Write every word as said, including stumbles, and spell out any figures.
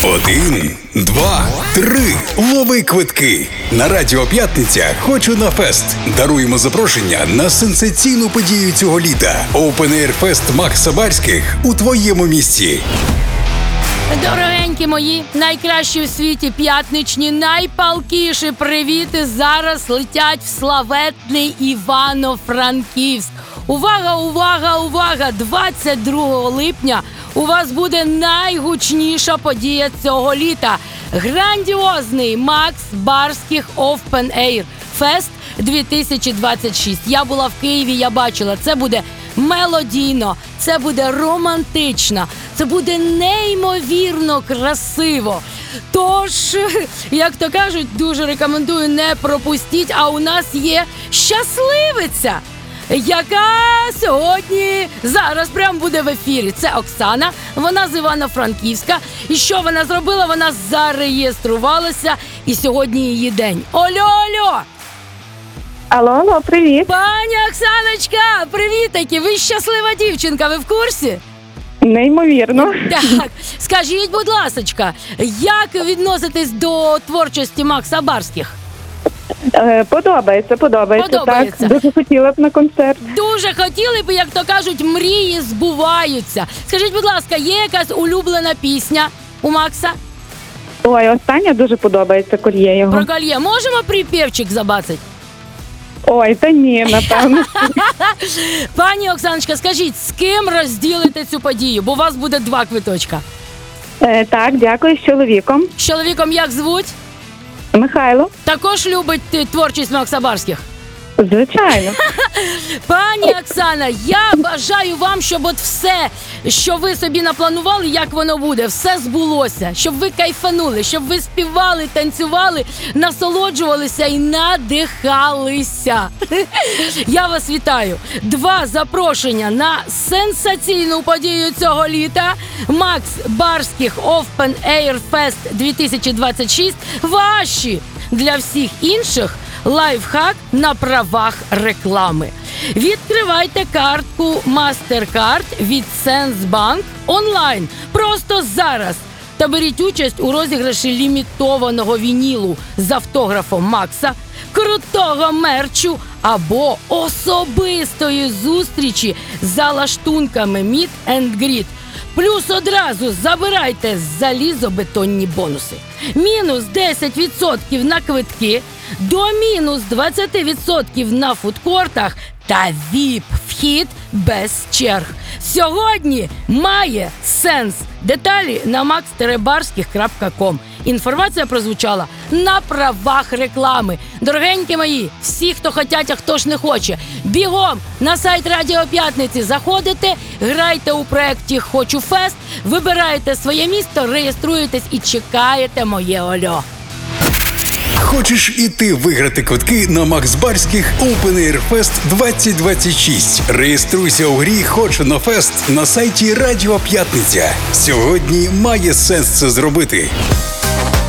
Один, два, три. Лови квитки. На Радіо П'ятниця «Хочу на фест». Даруємо запрошення на сенсаційну подію цього літа. Open Air Fest Макса Барських у твоєму місці. Дорогенькі мої, найкращі у світі п'ятничні, найпалкіші привіти зараз летять в славетний Івано-Франківськ. Увага, увага, увага! двадцять другого липня у вас буде найгучніша подія цього літа. Грандіозний Макс Барських Open Air Fest дві тисячі двадцять шість. Я була в Києві, я бачила. Це буде мелодійно, це буде романтично, це буде неймовірно красиво. Тож, як то кажуть, дуже рекомендую, не пропустіть. А у нас є щасливиця, яка сьогодні, зараз прямо буде в ефірі. Це Оксана, вона з Івано-Франківська. І що вона зробила? Вона зареєструвалася, і сьогодні її день. Олю-олю! Алло, алло, привіт. Пані Оксаночка, привітики! Ви щаслива дівчинка, ви в курсі? Неймовірно. Так, скажіть, будь ласочка, як відноситесь до творчості Макса Барських? Е, подобається, подобається, Подобається. так. Дуже хотіла б на концерт. Дуже хотіли б, як то кажуть, мрії збуваються. Скажіть, будь ласка, є якась улюблена пісня у Макса? Ой, остання дуже подобається, кольє його. Про кольє. Можемо припівчик забацать? Ой, та ні, напевно. Пані Оксаночка, скажіть, з ким розділите цю подію? Бо у вас буде два квиточка. Е, так, дякую, з чоловіком. З чоловіком як звуть? Михайло. Також любить е, творчість Макса Барських? Звичайно. Пані Оксана, я бажаю вам, щоб от все, що ви собі напланували, як воно буде, все збулося. Щоб ви кайфанули, щоб ви співали, танцювали, насолоджувалися і надихалися. Я вас вітаю. Два запрошення на сенсаційну подію цього літа. Макс Барських Open Air Fest дві тисячі двадцять шість. Ваші для всіх інших лайфхак на правах реклами. Відкривайте картку MasterCard від Сенсбанк онлайн. Просто зараз. Та беріть участь у розіграші лімітованого вінілу з автографом Макса, крутого мерчу або особистої зустрічі за лаштунками Meet and Greet. Плюс одразу забирайте залізобетонні бонуси. Мінус десять відсотків на квитки, до мінус двадцять відсотків на фудкортах та віп-вхід без черг. Сьогодні має сенс. Деталі на макс барських крапка ком. Інформація прозвучала на правах реклами. Дорогенькі мої, всі, хто хотять, а хто ж не хоче, бігом на сайт Радіо П'ятниці заходите, грайте у проєкті «Хочу фест», вибираєте своє місто, реєструєтесь і чекаєте моє ольо. Хочеш і ти виграти квитки на Макс Барських Open Air Fest двадцять двадцять шість? Реєструйся у грі «Хочу на фест» на сайті Радіо П'ятниця. Сьогодні має сенс це зробити.